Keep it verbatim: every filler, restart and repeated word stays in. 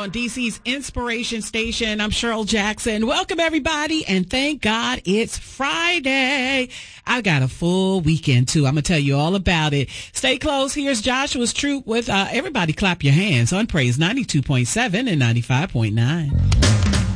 on D C's Inspiration Station. I'm Cheryl Jackson. Welcome, everybody, and thank God it's Friday. I've got a full weekend, too. I'm going to tell you all about it. Stay close. Here's Joshua's Troop with uh, Everybody Clap Your Hands on Praise ninety-two point seven and ninety-five point nine.